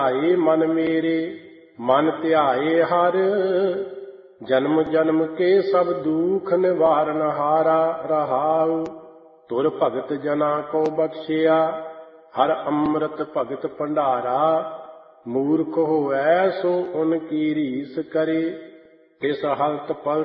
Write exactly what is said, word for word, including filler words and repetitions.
ਧਿਆਏ ਮਨ ਮੇਰੇ ਮਨ ਧਿਆਏ ਹਰ ਜਨਮ ਜਨਮ ਕੇ ਸਭ ਦੁਖ ਨਿਵਾਰਨ ਹਾਰਾ ਰਹਾਉ। ਤੁਰ ਭਗਤ ਜਨਾ ਕੋ ਬਖਸ਼ਿਆ ਹਰ ਅੰਮ੍ਰਿਤ ਭਗਤ ਭੰਡਾਰਾ। ਮੂਰਖ ਹੋਵੈ ਸੋ ਉਨ ਕੀ ਰੀਸ ਕਰੇ ਤਿਸ ਹਲਤ ਪਲਟ